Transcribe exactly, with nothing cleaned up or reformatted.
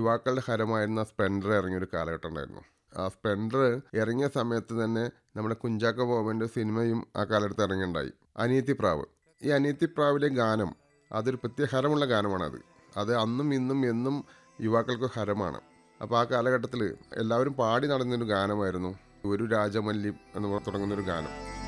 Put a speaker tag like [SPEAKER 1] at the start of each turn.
[SPEAKER 1] യുവാക്കളുടെ ഹരമായിരുന്ന സ്പ്ലെൻഡർ ഇറങ്ങിയൊരു കാലഘട്ടം ഉണ്ടായിരുന്നു. ആ സ്പ്ലെൻഡർ ഇറങ്ങിയ സമയത്ത് തന്നെ നമ്മുടെ കുഞ്ചാക്കോ ബോബൻ്റെ സിനിമയും ആ കാലഘട്ടത്തിൽ ഇറങ്ങിയുണ്ടായി, അനിയത്തിപ്രാവ്. ഈ അനിയത്തിപ്രാവിലെ ഗാനം അതൊരു പ്രത്യേക ഹരമുള്ള ഗാനമാണത്. അത് അന്നും ഇന്നും എന്നും യുവാക്കൾക്ക് ഹരമാണ്. അപ്പോൾ ആ കാലഘട്ടത്തിൽ എല്ലാവരും പാടി നടന്നൊരു ഗാനമായിരുന്നു ഒരു രാജമല്ലി എന്ന് തുടങ്ങുന്നൊരു ഗാനം.